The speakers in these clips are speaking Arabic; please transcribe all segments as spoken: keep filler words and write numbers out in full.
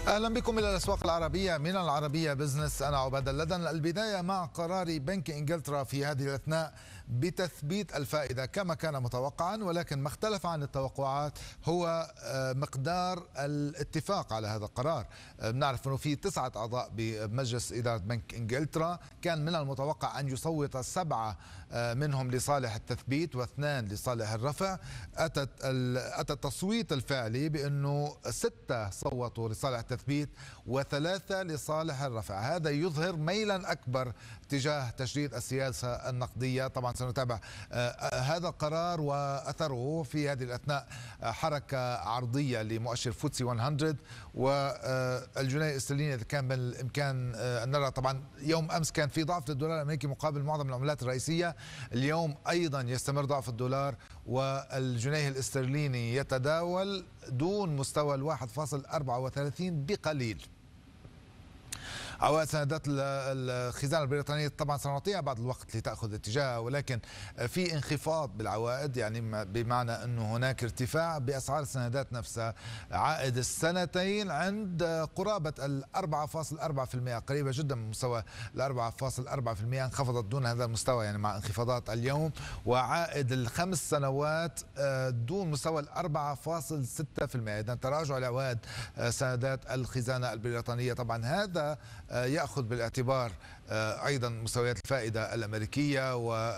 أهلا بكم إلى الأسواق العربية من العربية بزنس. أنا عباد اللدن. البداية مع قرار بنك إنجلترا في هذه الأثناء بتثبيت الفائدة كما كان متوقعا، ولكن ما اختلف عن التوقعات هو مقدار الاتفاق على هذا القرار. بنعرف أنه في تسعة أعضاء بمجلس إدارة بنك إنجلترا، كان من المتوقع أن يصوت سبعة منهم لصالح التثبيت واثنان لصالح الرفع. أتت أتى التصويت الفعلي بأنه ستة صوتوا لصالح التثبيت وثلاثة لصالح الرفع. هذا يظهر ميلا أكبر تجاه تشديد السياسة النقدية. طبعا سنتابع هذا القرار وأثره في هذه الأثناء. حركة عرضية لمؤشر فوتسي مئة والجنيه الاسترليني إذا كان بالإمكان أن نرى. طبعا يوم أمس كان في ضعف للدولار الأمريكي مقابل معظم العملات الرئيسية، اليوم أيضا يستمر ضعف الدولار والجنيه الاسترليني يتداول دون مستوى الواحد فاصل أربعة وثلاثين بقليل. عوائد سندات الخزانة البريطانية طبعا سنعطيها بعد الوقت لتأخذ اتجاهها، ولكن في انخفاض بالعوائد، يعني بمعنى أنه هناك ارتفاع بأسعار السندات نفسها. عائد السنتين عند قرابة الأربعة فاصل أربعة بالمئة، قريبة جدا من مستوى الأربعة فاصل أربعة بالمئة، انخفضت دون هذا المستوى يعني مع انخفاضات اليوم. وعائد الخمس سنوات دون مستوى الأربعة فاصل ستة بالمئة، إذا تراجع لعوائد سندات الخزانة البريطانية. طبعا هذا يأخذ بالاعتبار أيضا مستويات الفائدة الأمريكية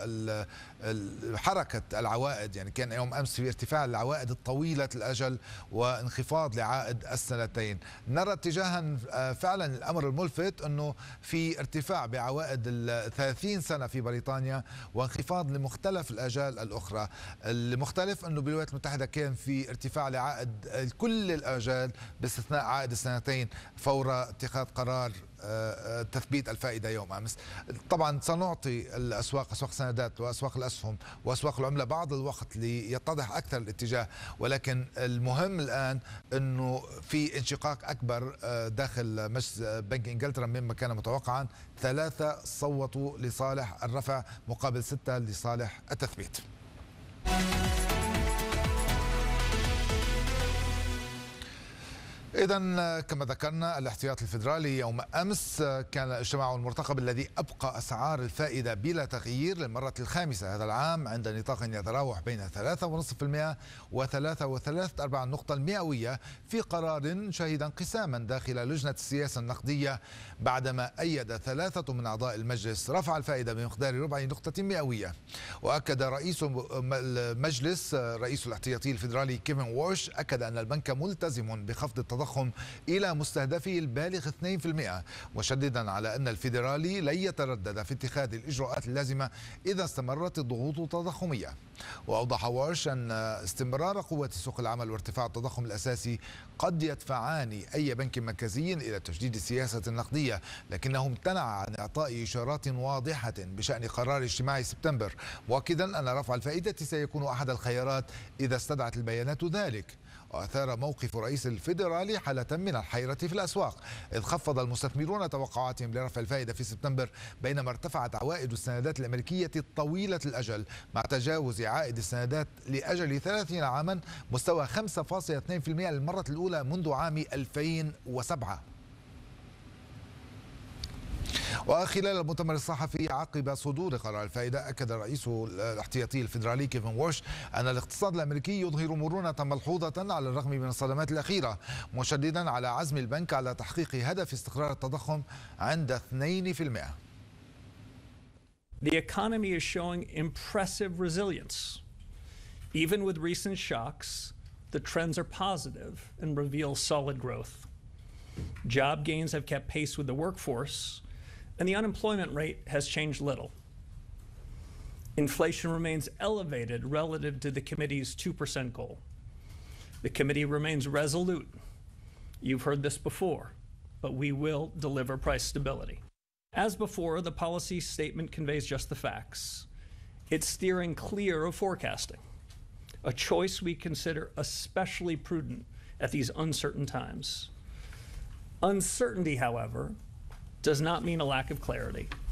وحركة العوائد. يعني كان يوم أمس في ارتفاع العوائد الطويلة الأجل وانخفاض لعائد السنتين. نرى اتجاها فعلا. الأمر الملفت أنه في ارتفاع بعوائد الثلاثين سنة في بريطانيا وانخفاض لمختلف الآجال الأخرى. المختلف أنه بالولايات المتحدة كان في ارتفاع لعائد كل الآجال باستثناء عائد السنتين فور اتخاذ قرار تثبيت الفائدة يوم أمس. طبعا سنعطي الأسواق، أسواق السندات وأسواق الأسهم وأسواق العملة بعض الوقت ليتضح أكثر الاتجاه، ولكن المهم الآن أنه في انشقاق أكبر داخل مجلس بنك إنجلترا مما كان متوقعا. ثلاثة صوتوا لصالح الرفع مقابل ستة لصالح التثبيت. إذن كما ذكرنا الاحتياطي الفيدرالي يوم أمس كان اجتماعه المرتقب الذي أبقى أسعار الفائدة بلا تغيير للمرة الخامسة هذا العام عند نطاق يتراوح بين ثلاثة فاصلة خمسة بالمئة وثلاثة وثلاثة أرباع النقطة المئوية، في قرار شهد انقساما داخل لجنة السياسة النقدية بعدما أيد ثلاثة من أعضاء المجلس رفع الفائدة بمقدار ربع نقطة مئوية. وأكد رئيس المجلس رئيس الاحتياطي الفيدرالي كيفن وورش أكد أن البنك ملتزم بخفض التضخم إلى مستهدفه البالغ اثنين بالمئة، مشددا على أن الفيدرالي لن يتردد في اتخاذ الإجراءات اللازمة إذا استمرت الضغوط التضخمية. وأوضح وارش أن استمرار قوة سوق العمل وارتفاع التضخم الأساسي قد يدفعان أي بنك مركزي إلى تجديد السياسة النقدية، لكنه امتنع عن إعطاء إشارات واضحة بشأن قرار اجتماع سبتمبر، مؤكدا أن رفع الفائدة سيكون أحد الخيارات إذا استدعت البيانات ذلك. وأثار موقف رئيس الفيدرالي حالة من الحيرة في الأسواق، إذ خفض المستثمرون توقعاتهم لرفع الفائدة في سبتمبر بينما ارتفعت عوائد السندات الأمريكية الطويلة الأجل مع تجاوز عائد السندات لأجل ثلاثين عاما مستوى خمسة فاصلة اثنين بالمئة للمرة الأولى منذ عام ألفين وسبعة. وخلال المؤتمر الصحفي عقب صدور قرار الفائدة، أكد رئيس الاحتياطي الفيدرالي كيفن وورش أن الاقتصاد الأمريكي يظهر مرونة ملحوظة على الرغم من الصدمات الأخيرة، مشددا على عزم البنك على تحقيق هدف استقرار التضخم عند اثنين بالمئة. The economy is showing impressive resilience. Even with recent shocks, the trends are positive and reveal solid growth. Job gains have kept pace with the workforce, and the unemployment rate has changed little. Inflation remains elevated relative to the committee's two percent goal. The committee remains resolute. You've heard this before, but we will deliver price stability. As before, the policy statement conveys just the facts. It's steering clear of forecasting, a choice we consider especially prudent at these uncertain times. Uncertainty, however, does not mean a lack of clarity.